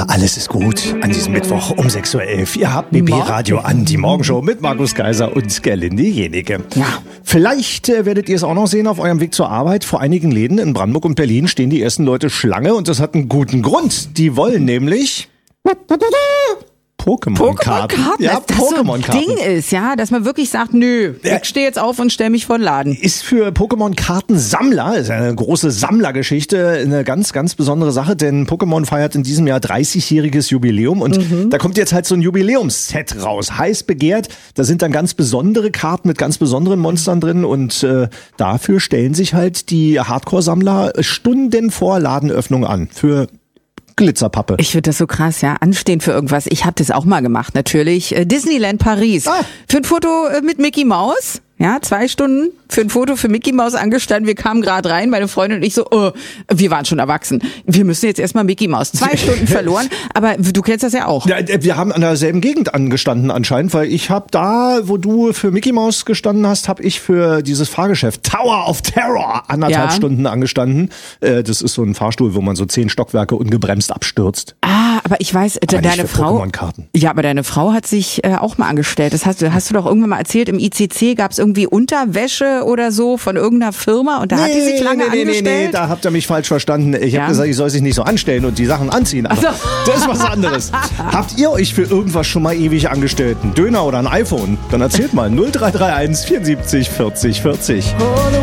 Alles ist gut an diesem Mittwoch um 6.11 Uhr. Ihr habt BB Radio an, die Morgenshow mit Markus Kaiser und Gerlinde Jenike. Ja. Vielleicht werdet ihr es auch noch sehen auf eurem Weg zur Arbeit. Vor einigen Läden in Brandenburg und Berlin stehen die ersten Leute Schlange und das hat einen guten Grund. Die wollen nämlich Pokémon-Karten. Ja, dass das so ein Ding ist, ja, dass man wirklich sagt, nö, ich stehe jetzt auf und stelle mich vor den Laden. Ist für Pokémon-Kartensammler, ist eine große Sammlergeschichte, eine ganz, ganz besondere Sache, denn Pokémon feiert in diesem Jahr 30-jähriges Jubiläum und da kommt jetzt halt so ein Jubiläumsset raus, heiß begehrt. Da sind dann ganz besondere Karten mit ganz besonderen Monstern drin und dafür stellen sich halt die Hardcore-Sammler Stunden vor Ladenöffnung an für Glitzerpappe. Ich finde das so krass, ja, anstehen für irgendwas. Ich habe das auch mal gemacht, natürlich. Disneyland Paris. Für ein Foto mit Mickey Mouse. Ja, 2 Stunden für ein Foto für Mickey Mouse angestanden. Wir kamen gerade rein, meine Freundin und ich so, wir waren schon erwachsen. Wir müssen jetzt erstmal Mickey Mouse. 2 Stunden verloren, aber du kennst das ja auch. Ja, wir haben an derselben Gegend angestanden anscheinend, weil ich habe da, wo du für Mickey Mouse gestanden hast, habe ich für dieses Fahrgeschäft Tower of Terror 1,5 Stunden angestanden. Das ist so ein Fahrstuhl, wo man so 10 Stockwerke ungebremst abstürzt. Aber ich weiß, aber deine Frau. Pokémon-Karten. Ja, aber deine Frau hat sich auch mal angestellt. Das hast du doch irgendwann mal erzählt. Im ICC gab es irgendwie Unterwäsche oder so von irgendeiner Firma und da hat die sich lange angestellt. Nee, da habt ihr mich falsch verstanden. Ich habe gesagt, ich soll sich nicht so anstellen und die Sachen anziehen. Aber das ist was anderes. Habt ihr euch für irgendwas schon mal ewig angestellt? Ein Döner oder ein iPhone? Dann erzählt mal 0331 74 40 40.